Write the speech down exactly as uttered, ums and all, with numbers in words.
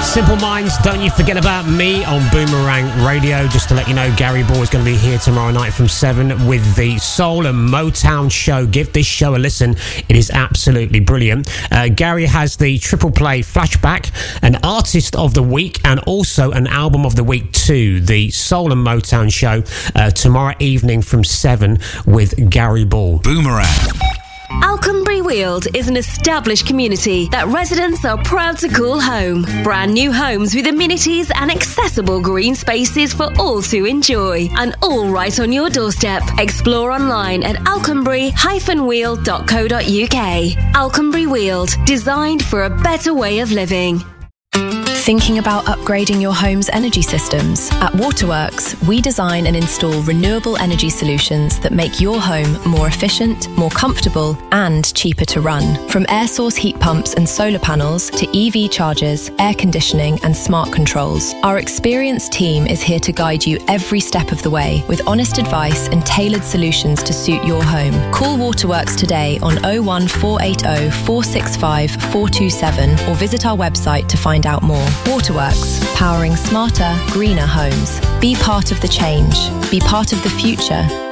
Simple Minds, Don't You Forget About Me on Boomerang Radio. Just to let you know, Gary Ball is going to be here tomorrow night from seven with the Soul and Motown show. Give this show a listen. It is absolutely brilliant. Uh, Gary has the Triple Play Flashback, an Artist of the Week, and also an Album of the Week too. The Soul and Motown show uh, tomorrow evening from seven with Gary Ball. Boomerang. Alconbury Weald is an established community that residents are proud to call home. Brand new homes with amenities and accessible green spaces for all to enjoy. And all right on your doorstep. Explore online at alconbury dash weald dot co dot uk. Alconbury Weald, designed for a better way of living. Thinking about upgrading your home's energy systems? At Waterworks, we design and install renewable energy solutions that make your home more efficient, more comfortable, and cheaper to run. From air source heat pumps and solar panels to E V chargers, air conditioning, and smart controls, our experienced team is here to guide you every step of the way with honest advice and tailored solutions to suit your home. Call Waterworks today on oh one four eight oh, four six five, four two seven or visit our website to find out more. Waterworks, powering smarter, greener homes. Be part of the change. Be part of the future.